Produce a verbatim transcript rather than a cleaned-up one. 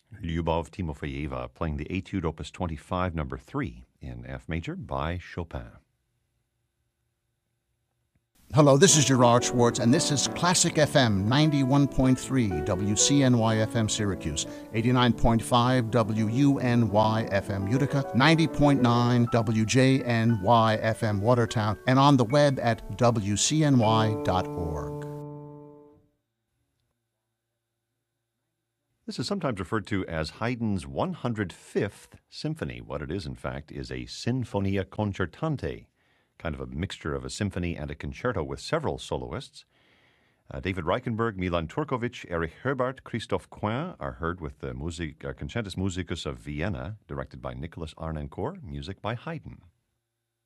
Lyubov Timofeyeva playing the Etude Opus twenty-five, number three, in F major by Chopin. Hello, this is Gerard Schwartz, and this is Classic F M ninety-one point three W C N Y F M Syracuse, eighty-nine point five W U N Y F M Utica, ninety point nine W J N Y F M Watertown, and on the web at W C N Y dot org. This is sometimes referred to as Haydn's one hundred fifth Symphony. What it is, in fact, is a Sinfonia Concertante, kind of a mixture of a symphony and a concerto with several soloists. Uh, David Reichenberg, Milan Turkovic, Erich Herbart, Christophe Coin are heard with the music, uh, Concertus Musicus of Vienna, directed by Nicholas Arnoncourt, music by Haydn.